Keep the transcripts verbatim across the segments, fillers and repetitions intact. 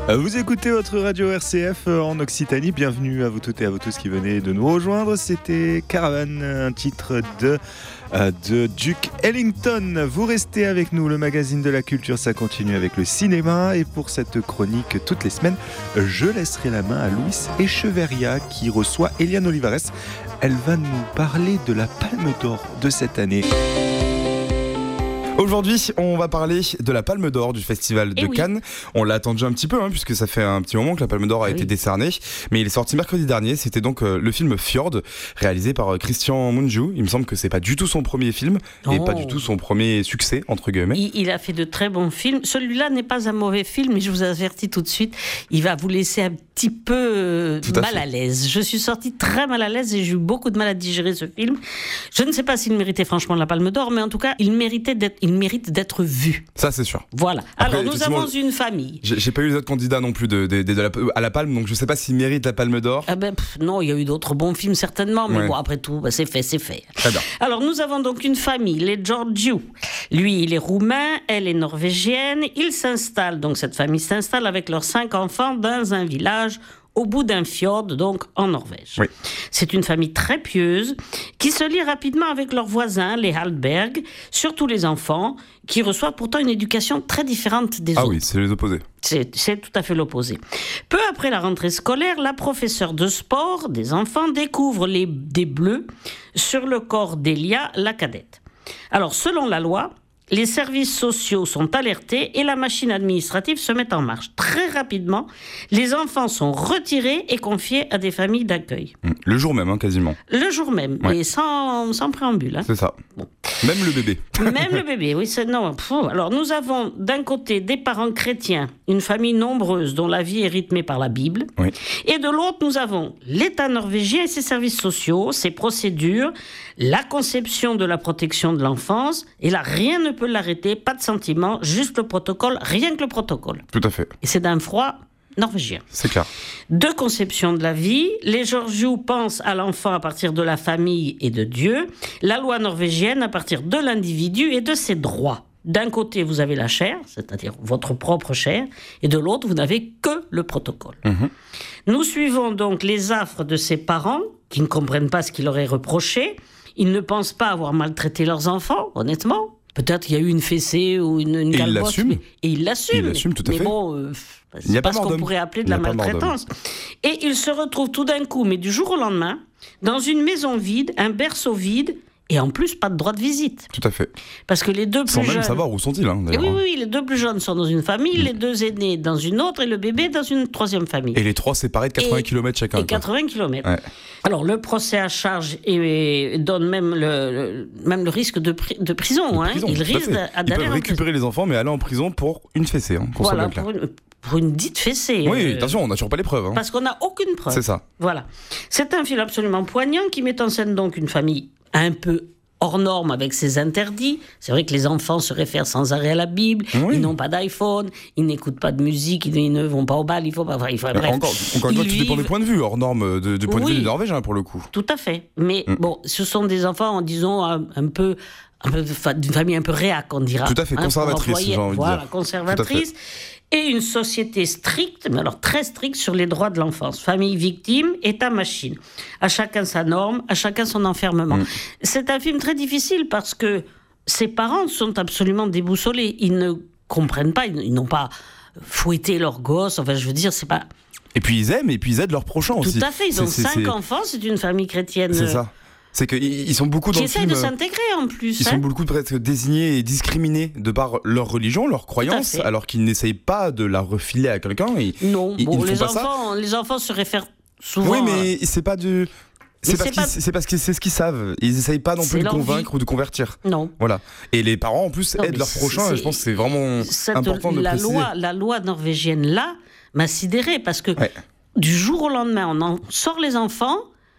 Vous écoutez votre radio R C F en Occitanie. Bienvenue à vous toutes et à vous tous qui venez de nous rejoindre. C'était Caravane, un titre de, euh, de Duke Ellington. Vous restez avec nous, le magazine de la culture, ça continue avec le cinéma. Et pour cette chronique, toutes les semaines, je laisserai la main à Louis Echeverria qui reçoit Eliane Olivares. Elle va nous parler de la Palme d'Or de cette année. Aujourd'hui, on va parler de la Palme d'Or du Festival de oui. Cannes. On l'a attendu un petit peu, hein, puisque ça fait un petit moment que la Palme d'Or a oui. été décernée. Mais il est sorti mercredi dernier. C'était donc euh, le film Fjord, réalisé par euh, Christian Mungiu. Il me semble que c'est pas du tout son premier film, oh. et pas du tout son premier succès, entre guillemets. Il, il a fait de très bons films. Celui-là n'est pas un mauvais film, mais je vous avertis tout de suite, il va vous laisser un petit peu euh, mal à, à l'aise. Je suis sortie très mal à l'aise et j'ai eu beaucoup de mal à digérer ce film. Je ne sais pas s'il méritait franchement la Palme d'Or, mais en tout cas, il méritait d'être, il mérite d'être vu. Ça, c'est sûr. Voilà. Après, alors, nous avons une famille. J'ai, j'ai pas eu les autres candidats non plus de, de, de, de la, à la Palme, donc je sais pas s'ils méritent la Palme d'Or. Ah ben, pff, non, il y a eu d'autres bons films certainement, mais ouais. bon, après tout, bah, c'est fait, c'est fait. Très bien. Alors, nous avons donc une famille, les Georgiou. Lui, il est roumain, elle est norvégienne. Ils s'installent, donc cette famille s'installe avec leurs cinq enfants dans un village au bout d'un fjord, donc en Norvège. Oui. C'est une famille très pieuse qui se lie rapidement avec leurs voisins, les Hallberg, surtout les enfants, qui reçoivent pourtant une éducation très différente des ah autres. Ah oui, c'est les opposés. C'est, c'est tout à fait l'opposé. Peu après la rentrée scolaire, la professeure de sport des enfants découvre les, des bleus sur le corps d'Elia, la cadette. Alors, selon la loi, les services sociaux sont alertés et la machine administrative se met en marche. Très rapidement, les enfants sont retirés et confiés à des familles d'accueil. Le jour même, hein, quasiment. Le jour même, ouais. et sans, sans préambule. Hein. C'est ça. Bon. Même le bébé. Même le bébé, oui. C'est, non, pff, alors, nous avons d'un côté des parents chrétiens, une famille nombreuse dont la vie est rythmée par la Bible. Oui. Et de l'autre, nous avons l'État norvégien et ses services sociaux, ses procédures, la conception de la protection de l'enfance. Et là, rien ne peut l'arrêter, pas de sentiment, juste le protocole, rien que le protocole. Tout à fait. Et c'est d'un froid norvégien. C'est clair. De conception de la vie, les Georgiou pensent à l'enfant à partir de la famille et de Dieu, la loi norvégienne à partir de l'individu et de ses droits. D'un côté, vous avez la chair, c'est-à-dire votre propre chair, et de l'autre, vous n'avez que le protocole. Mmh. Nous suivons donc les affres de ces parents qui ne comprennent pas ce qu'il leur est reproché. Ils ne pensent pas avoir maltraité leurs enfants, honnêtement. Peut-être qu'il y a eu une fessée ou une, une galbotte. Et il l'assume. Il l'assume, tout à mais fait. Mais bon, euh, c'est il y a pas, pas ce qu'on d'homme. pourrait appeler de la maltraitance. Et ils se retrouvent tout d'un coup, mais du jour au lendemain, dans une maison vide, un berceau vide, et en plus, pas de droit de visite. Tout à fait. Parce que les deux plus Sans jeunes... même savoir où sont-ils, hein, d'ailleurs. Et oui, oui, les deux plus jeunes sont dans une famille, mmh. les deux aînés dans une autre, et le bébé dans une troisième famille. Et les trois séparés de quatre-vingts kilomètres chacun. Et quatre-vingts kilomètres. Ouais. Alors, le procès à charge et, et donne même le, le, même le risque de, pri- de prison. De hein. prison Ils risquent d'aller Ils peuvent récupérer les enfants, mais aller en prison pour une fessée, hein, qu'on voilà, soit bien pour clair. une, pour une dite fessée. Oui, euh, attention, on n'a toujours pas les preuves. Hein. Parce qu'on n'a aucune preuve. C'est ça. Voilà. C'est un film absolument poignant qui met en scène donc une famille un peu hors norme avec ses interdits. C'est vrai que les enfants se réfèrent sans arrêt à la Bible, oui. Ils n'ont pas d'iPhone, ils n'écoutent pas de musique, ils ne vont pas au bal, il faut pas... Enfin, il faut, bref, encore encore une fois, tout vivent... dépend du point de vue, hors norme, de, du point oui. de vue des Norvégiens, pour le coup. Tout à fait. Mais mm. bon, ce sont des enfants, disons, un, un peu... Un peu d'une famille un peu réac, on dira. Tout à fait, conservatrice, hein, j'ai envie voilà, de dire. Conservatrice. Et une société stricte, mais alors très stricte, sur les droits de l'enfance. Famille victime, État-machine. À chacun sa norme, à chacun son enfermement. Mmh. C'est un film très difficile parce que ses parents sont absolument déboussolés. Ils ne comprennent pas, ils n'ont pas fouetté leurs gosses. Enfin, je veux dire, c'est pas... Et puis ils aiment, et puis ils aident leurs prochains aussi. Tout à fait, ils c'est, ont c'est, cinq c'est... enfants, c'est une famille chrétienne... C'est ça. C'est qu'ils sont beaucoup dans qui le film... Qui essayent de s'intégrer en plus. Ils hein. sont beaucoup presque désignés et discriminés de par leur religion, leur croyance, alors qu'ils n'essayent pas de la refiler à quelqu'un. Et non, ils, bon, ils les, font pas enfants, ça. les enfants se réfèrent souvent... Oui, mais c'est pas du... C'est parce, c'est, pas... c'est parce que c'est ce qu'ils savent. Ils n'essayent pas non c'est plus de convaincre vie. ou de convertir. Non. Voilà. Et les parents, en plus, non, aident leurs prochains. Et je pense que c'est vraiment Cette, important de la le préciser. Loi, la loi norvégienne, là, m'a sidérée. Parce que ouais. du jour au lendemain, on en sort les enfants...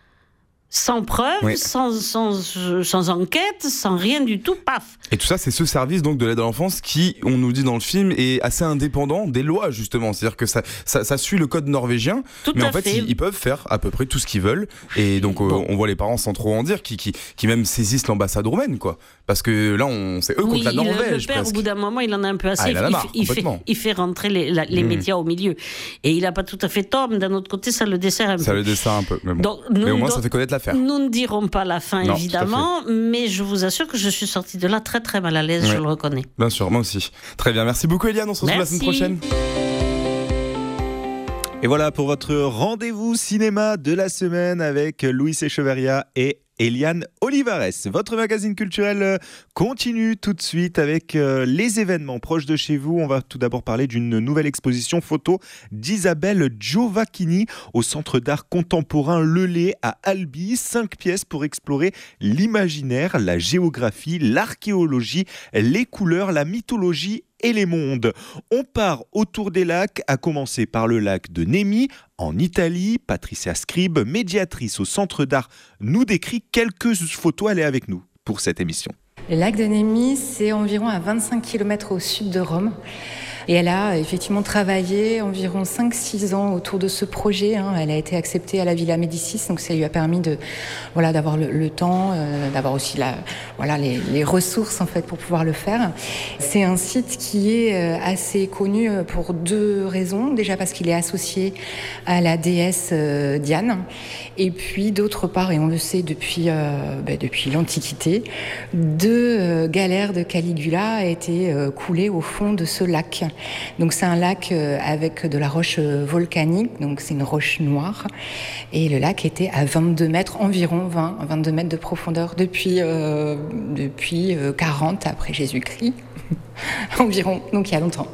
sans preuve, oui. sans, sans, sans enquête, sans rien du tout, paf. Et tout ça, c'est ce service donc de l'aide à l'enfance qui, on nous dit dans le film, est assez indépendant des lois, justement. C'est-à-dire que ça, ça, ça suit le code norvégien, tout mais en fait, fait, ils, ils peuvent faire à peu près tout ce qu'ils veulent. Et donc, bon. euh, on voit les parents sans trop en dire, qui, qui, qui même saisissent l'ambassade roumaine, quoi. Parce que là, on, c'est eux oui, contre la Norvège. Le père, presque. au bout d'un moment, il en a un peu assez. Ah, il en a marre, il, fait, il fait rentrer les, la, les mmh. médias au milieu. Et il n'a pas tout à fait tort, mais d'un autre côté, ça le dessert un ça peu. Ça le dessert un peu. Mais, bon. donc, nous, mais au moins, donc, ça fait connaître l'affaire. Nous ne dirons pas la fin, non, évidemment, mais je vous assure que je suis sortie de là très très mal à l'aise, ouais. je le reconnais. Bien sûr, moi aussi. Très bien. Merci beaucoup, Eliane. On se retrouve Merci. la semaine prochaine. Et voilà pour votre rendez-vous cinéma de la semaine avec Louis Echeverria et Eliane Olivares. Votre magazine culturel continue tout de suite avec les événements proches de chez vous. On va tout d'abord parler d'une nouvelle exposition photo d'Isabelle Giovacchini au Centre d'art contemporain Lelay à Albi. Cinq pièces pour explorer l'imaginaire, la géographie, l'archéologie, les couleurs, la mythologie et les mondes. On part autour des lacs, à commencer par le lac de Nemi, en Italie. Patricia Scribe, médiatrice au Centre d'art, nous décrit quelques photos. Elle est avec nous pour cette émission. Le lac de Nemi, c'est environ à vingt-cinq kilomètres au sud de Rome. Et elle a effectivement travaillé environ cinq six ans autour de ce projet. Hein. Elle a été acceptée à la Villa Médicis, donc ça lui a permis de, voilà, d'avoir le, le temps, euh, d'avoir aussi la, voilà, les, les ressources en fait, pour pouvoir le faire. C'est un site qui est assez connu pour deux raisons. Déjà parce qu'il est associé à la déesse euh, Diane. Et puis d'autre part, et on le sait depuis, euh, bah, depuis l'Antiquité, deux euh, galères de Caligula a été euh, coulées au fond de ce lac. Donc c'est un lac euh, avec de la roche euh, volcanique, donc c'est une roche noire. Et le lac était à vingt-deux mètres, environ vingt, vingt-deux mètres de profondeur depuis, euh, depuis euh, quarante après Jésus-Christ, environ, donc il y a longtemps.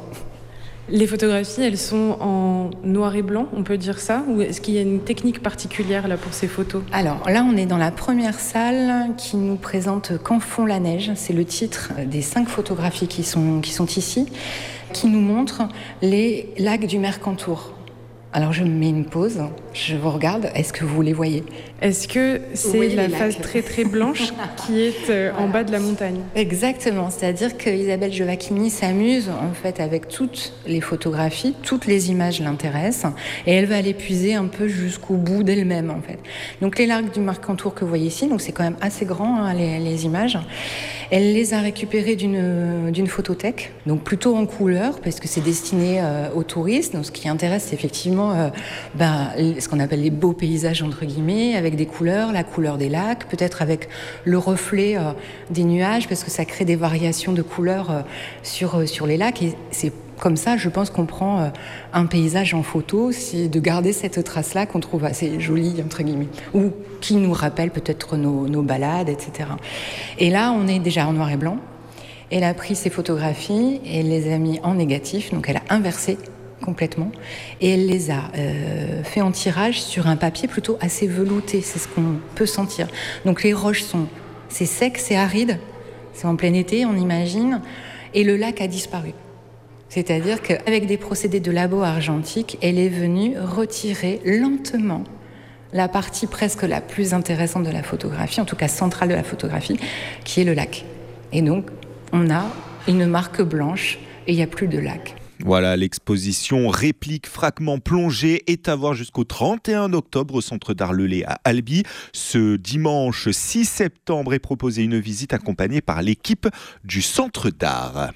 Les photographies, elles sont en noir et blanc, on peut dire ça? Ou est-ce qu'il y a une technique particulière là pour ces photos? Alors là, on est dans la première salle qui nous présente Quand fond la neige. C'est le titre des cinq photographies qui sont, qui sont ici, qui nous montrent les lacs du Mercantour. Alors je mets une pause, je vous regarde, est-ce que vous les voyez? Est-ce que c'est la phase très très blanche qui est euh, voilà. en bas de la montagne? Exactement, c'est-à-dire qu'Isabelle Giovacchini s'amuse en fait avec toutes les photographies, toutes les images l'intéressent et elle va les puiser un peu jusqu'au bout d'elle-même en fait. Donc les lacs du Mercantour que vous voyez ici, donc c'est quand même assez grand hein, les, les images, elle les a récupérées d'une, d'une photothèque, donc plutôt en couleur parce que c'est destiné euh, aux touristes, donc ce qui intéresse c'est effectivement Euh, ben, ce qu'on appelle les beaux paysages entre guillemets, avec des couleurs, la couleur des lacs, peut-être avec le reflet euh, des nuages, parce que ça crée des variations de couleurs euh, sur, euh, sur les lacs. Et c'est comme ça, je pense qu'on prend euh, un paysage en photo, c'est de garder cette trace-là qu'on trouve assez jolie, entre guillemets, ou qui nous rappelle peut-être nos, nos balades, et cetera. Et là, on est déjà en noir et blanc. Elle a pris ses photographies et elle les a mis en négatif, donc elle a inversé complètement, et elle les a euh, fait en tirage sur un papier plutôt assez velouté, c'est ce qu'on peut sentir. Donc les roches sont, c'est sec, c'est aride, c'est en plein été, on imagine, et le lac a disparu. C'est-à-dire qu'avec des procédés de labo argentique, elle est venue retirer lentement la partie presque la plus intéressante de la photographie, en tout cas centrale de la photographie, qui est le lac. Et donc, on a une marque blanche et il n'y a plus de lac. Voilà, l'exposition Répliques fragments plongés est à voir jusqu'au trente et un octobre au Centre d'art Lelay à Albi. Ce dimanche six septembre est proposée une visite accompagnée par l'équipe du Centre d'art.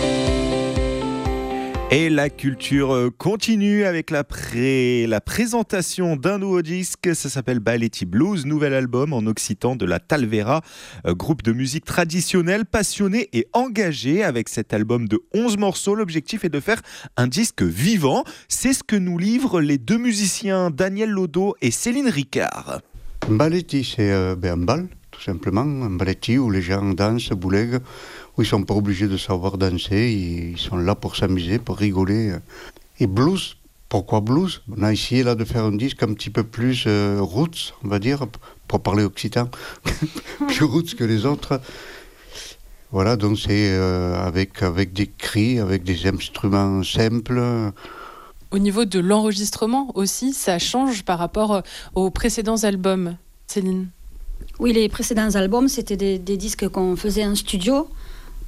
Et la culture continue avec la, pré... la présentation d'un nouveau disque. Ça s'appelle Balletti Blues, nouvel album en occitan de la Talvera, groupe de musique traditionnelle, passionné et engagé. Avec cet album de onze morceaux, l'objectif est de faire un disque vivant. C'est ce que nous livrent les deux musiciens Daniel Lodo et Céline Ricard. Un balletti, c'est euh, ben, un bal, tout simplement. Un balletti où les gens dansent, boulèguent, où ils ne sont pas obligés de savoir danser, ils sont là pour s'amuser, pour rigoler. Et blues, pourquoi blues? On a essayé là de faire un disque un petit peu plus euh, roots, on va dire, pour parler occitan, plus roots que les autres. Voilà, donc c'est euh, avec, avec des cris, avec des instruments simples. Au niveau de l'enregistrement aussi, ça change par rapport aux précédents albums, Céline? Oui, les précédents albums, c'était des, des disques qu'on faisait en studio.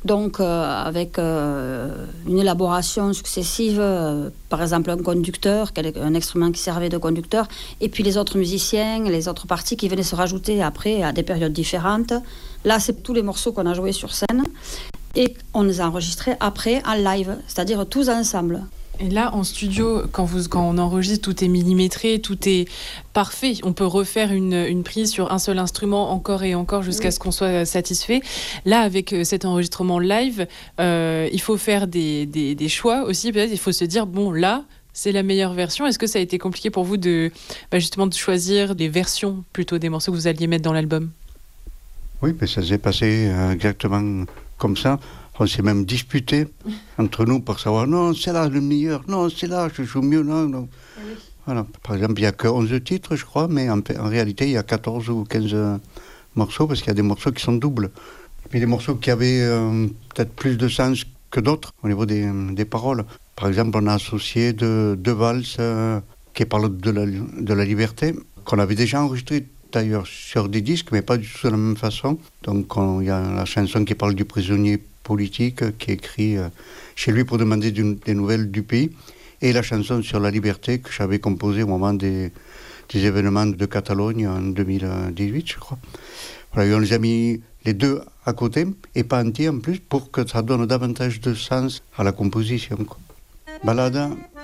donc euh, avec euh, une élaboration successive, euh, par exemple un conducteur, un instrument qui servait de conducteur, et puis les autres musiciens, les autres parties qui venaient se rajouter après à des périodes différentes. Là, c'est tous les morceaux qu'on a joués sur scène, et on les a enregistrés après en live, c'est-à-dire tous ensemble. Et là, en studio, quand, vous, quand on enregistre, tout est millimétré, tout est parfait. On peut refaire une, une prise sur un seul instrument encore et encore jusqu'à oui. ce qu'on soit satisfait. Là, avec cet enregistrement live, euh, il faut faire des, des, des choix aussi. Peut-être il faut se dire, bon, là, c'est la meilleure version. Est-ce que ça a été compliqué pour vous de, bah, justement, de choisir des versions plutôt des morceaux que vous alliez mettre dans l'album ? Oui, mais ça s'est passé euh, exactement comme ça. On s'est même disputé entre nous pour savoir non, c'est là le meilleur, non, c'est là, je joue mieux, non, non. Oui. Voilà. Par exemple, il n'y a que onze titres, je crois, mais en, en réalité, il y a quatorze ou quinze euh, morceaux, parce qu'il y a des morceaux qui sont doubles. Et puis des morceaux qui avaient euh, peut-être plus de sens que d'autres au niveau des, des paroles. Par exemple, on a associé deux, deux valses euh, qui parlent de la, de la liberté, qu'on avait déjà enregistrées d'ailleurs sur des disques, mais pas du tout de la même façon. Donc, il y a la chanson qui parle du prisonnier politique qui est écrit euh, chez lui pour demander du, des nouvelles du pays, et la chanson sur la liberté que j'avais composée au moment des, des événements de Catalogne en deux mille dix-huit, je crois. Voilà, et on les a mis les deux à côté, et pas entiers en plus, pour que ça donne davantage de sens à la composition, quoi. Balade